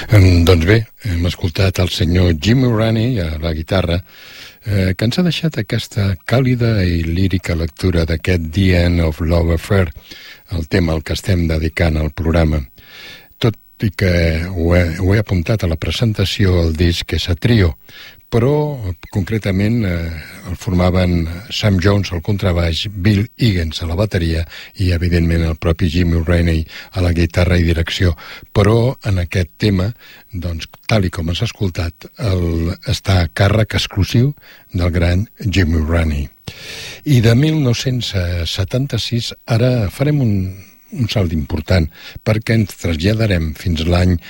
Doncs bé, hem escoltat el senyor Jimmy Rani a la guitarra, que ens ha deixat aquesta càlida i lírica lectura d'aquest The End of Love Affair, el tema al que estem dedicant al programa. Tot i que ho he apuntat a la presentació, el disc és a trio, però concretament el formaven Sam Jones al contrabaix, Bill Higgins a la bateria i evidentment el propi Jimmy Rani a la guitarra i direcció. Però en aquest tema, doncs, tal i com has escoltat, està a càrrec exclusiu del gran Jimmy Rani. I de 1976 ara farem un salt important, perquè ens traslladarem fins l'any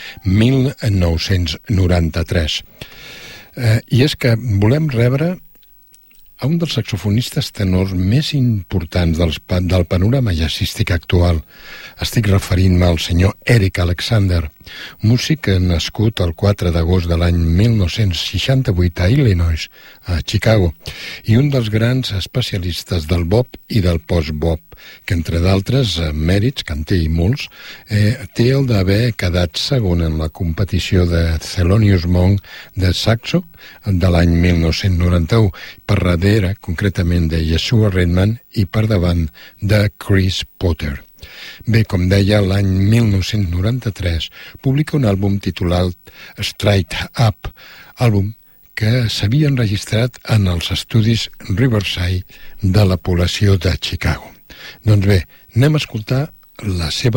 1993. I és que volem rebre a un dels saxofonistes tenors més importants del panorama jazzístic actual. Estic referint-me al senyor Eric Alexander, músic nascut el 4 d'agost de l'any 1968 a Illinois, a Chicago, i un dels grans especialistes del bop i del post-bop, que entre d'altres mèrits, que en té i molts, té el d'haver quedat segon en la competició de Thelonious Monk de saxo de l'any 1991, per darrere, concretament, de Yeshua Redman i per davant de Chris Potter. Bé, com deia, l'any 1993 publica un àlbum titulat Straight Up, àlbum que s'havia enregistrat en els estudis Riverside de la població de Chicago. Doncs bé, anem a escoltar la seva